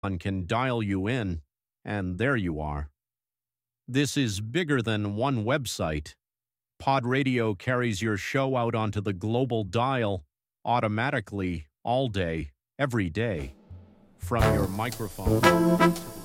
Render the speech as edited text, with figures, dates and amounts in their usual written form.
can dial you in, and there you are. This is bigger than one website. Pod Radio carries your show out onto the global dial automatically all day, every day, from your microphone.